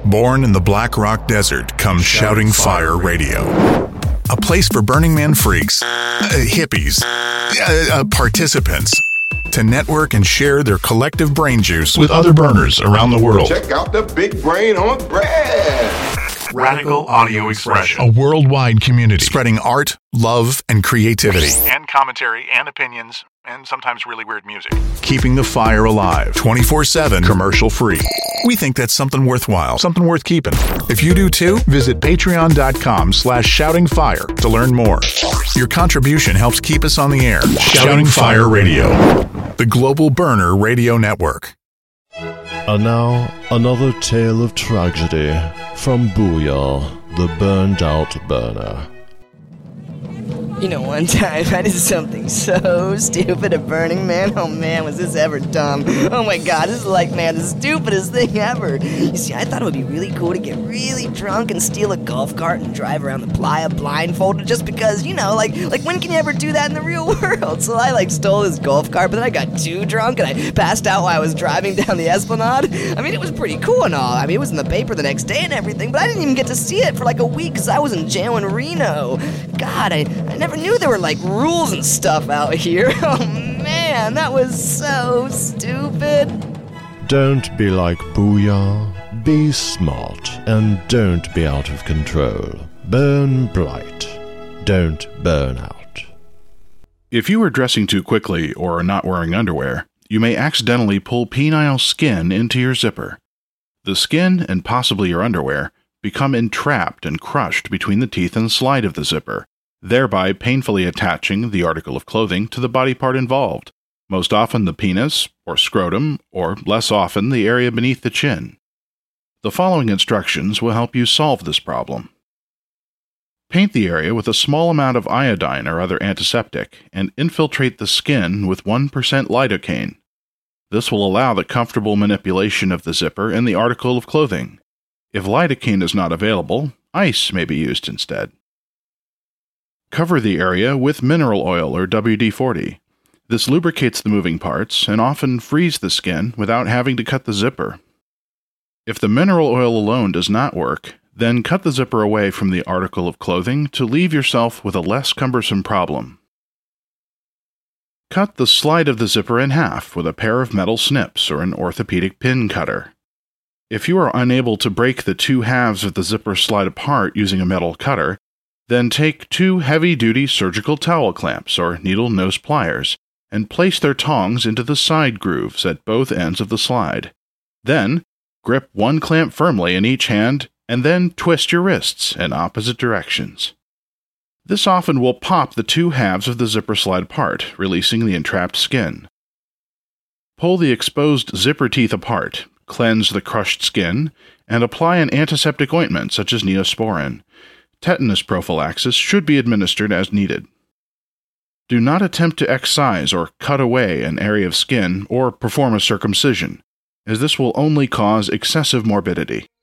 Born in the Black Rock Desert comes Shouting Fire Radio. A place for Burning Man freaks, hippies, participants to network and share their collective brain juice with other burners around the world. Check out the big brain on bread. Radical Audio Expression. A worldwide community spreading art, love, and creativity. And commentary and opinions and sometimes really weird music. Keeping the fire alive 24/7, commercial free. We think that's something worthwhile, something worth keeping. If you do too, visit patreon.com/shoutingfire to learn more. Your contribution helps keep us on the air. Shouting Fire Radio, the global burner radio network. And now, another tale of tragedy from Booyah, the burned out burner. You know, one time I did something so stupid at Burning Man. Oh man, was this ever dumb. Oh my god, this is like, man, the stupidest thing ever. You see, I thought it would be really cool to get really drunk and steal a golf cart and drive around the playa blindfolded just because, you know, like when can you ever do that in the real world? So I stole this golf cart, but then I got too drunk and I passed out while I was driving down the Esplanade. I mean, it was pretty cool and all. I mean, it was in the paper the next day and everything, but I didn't even get to see it for like a week because I was in jail in Reno. God, I never knew there were rules and stuff out here. Oh man, that was so stupid. Don't be like Booyah. Be smart and don't be out of control. Burn bright. Don't burn out. If you are dressing too quickly or are not wearing underwear, you may accidentally pull penile skin into your zipper. The skin, and possibly your underwear, become entrapped and crushed between the teeth and slide of the zipper, thereby painfully attaching the article of clothing to the body part involved, most often the penis, or scrotum, or less often the area beneath the chin. The following instructions will help you solve this problem. Paint the area with a small amount of iodine or other antiseptic, and infiltrate the skin with 1% lidocaine. This will allow the comfortable manipulation of the zipper and the article of clothing. If lidocaine is not available, ice may be used instead. Cover the area with mineral oil or WD-40. This lubricates the moving parts and often frees the skin without having to cut the zipper. If the mineral oil alone does not work, then cut the zipper away from the article of clothing to leave yourself with a less cumbersome problem. Cut the slide of the zipper in half with a pair of metal snips or an orthopedic pin cutter. If you are unable to break the two halves of the zipper slide apart using a metal cutter, then take 2 heavy-duty surgical towel clamps or needle nose pliers and place their tongs into the side grooves at both ends of the slide. Then, grip one clamp firmly in each hand and then twist your wrists in opposite directions. This often will pop the 2 halves of the zipper slide apart, releasing the entrapped skin. Pull the exposed zipper teeth apart, cleanse the crushed skin, and apply an antiseptic ointment such as Neosporin. Tetanus prophylaxis should be administered as needed. Do not attempt to excise or cut away an area of skin or perform a circumcision, as this will only cause excessive morbidity.